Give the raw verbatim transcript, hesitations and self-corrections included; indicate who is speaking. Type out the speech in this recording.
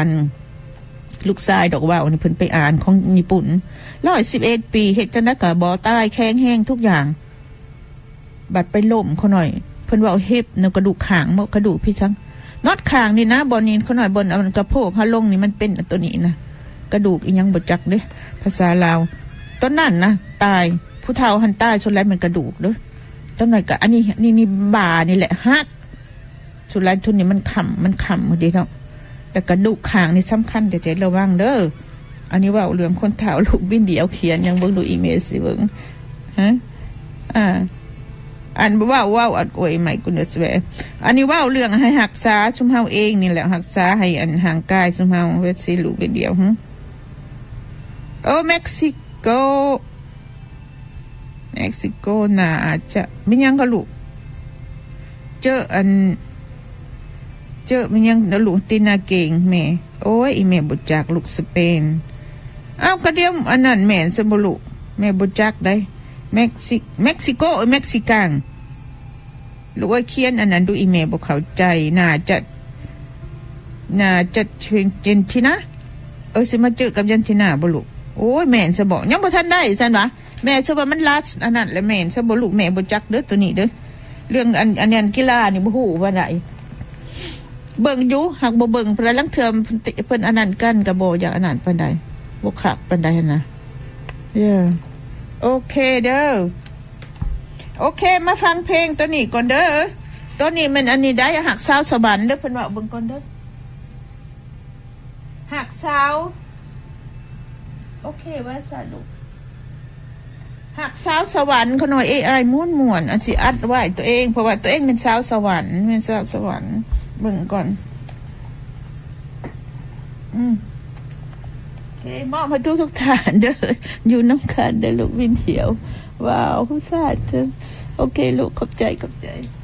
Speaker 1: านลูกชายดอกว่าวนี่เพิ่นไปอ่านของญี่ปุ่นร้อยสิบเอ็ดปีเฮ็ดจังได๋ก็บ่ตายแข็งแรงทุกอย่างบัดไปล้มเขาหน่อยเพิ่นว่าเฮ็บในกระดูกข้างบ่กระดูกพี่ซังน็อตข้างนี่นะบ่นี้เขาหน่อยบ่นเอากระโพกเฮาลงนี่มันเป็นตัวนี้นะกระดูกอีหยังบ่จักเด้ภาษาลาวตอนนั้นนะตายผู้เฒ่าหันตายส่วนหลายมันกระดูกเด้อจังหน่อยก็อันนี้นี่นี่บ่านี่แหละฮักส่วนหลายทุนนี่มันค้ำมันค้ำบ่ดีเนาะแต่กระดูกข้างนี่สำคัญแต่ใจระวังเด้ออันนี้ว่าเรื่องคนเฒ่าลูกบินเดียวเขียนยังเบิ่งดูอีเมลสิเบิ่งฮะอ่าอันบ่ว่าว้าวอันโอ้ยไม่กุนสเวอันนี้ว่าเรื่องให้รักษาชุมเฮาเองนี่แหละรักษาให้อันห่างกายชุมเฮาเวทสิลูกบินเดียวหึโอ้เม็กซิโกเม็กซิโกน่าอาจจะมีหยังก็ลูกเจออันเจอมันยังลูกตินาเก่งแม่โอ้ยอีแม่บ่จักลูกสเปนอ้าวก็เดี๋ยวอันนั้นแม่นซะบ่ลูกแม่บ่จักได้เม็กซิเม็กซิโกเม็กซิกันลูกว่าเขียนอันนั้นดูอีเมลบ่เข้าใจน่าจะน่าจะเชิญเจนทินะเออสิมาเจอกับยันทินาบ่ลูกโอ้ยแม่นซะบ่ยังบ่ทันได้ซั่นวะแม่ซะว่ามันลัดอันนั้นแหละแม่นซะบ่ลูกแม่บ่จักเด้อตัวนี้เด้อเรื่องอันอันนั้นกีฬานี่บ่ฮู้ว่าได้เบิ่งอยู่หากบ่เบิ่งเพราะลังเทอมเพิ่นอันนั้นกันก็บ่อย่างอันนั้นปานใดบ่คักปานใดนะเด้อโอเคเด้อโอเคมาฟังเพลงตัวนี้ก่อนเด้อตัวนี้มันอันนี้ได้หักสาวสวรรค์เด้อเพิ่นว่าเบิ่งก่อนเด้อหักสาวโอเคว่าซะลูกหักสาวสวรรค์เขาหน่อย เอ ไอ ม่วนๆอันสิอัดไว้ตัวเองเพราะว่าตัวเองเป็นสาวสวรรค์เป็นสาวสวรรค์เบิ่งก่อนอืมโอเคมอบให้ทุกทุกท่านเด้ออยู่น้ำกันเด้อลูกวินเหียวว้าวผู้ชายโอเคลูกขอบใจขอบใจ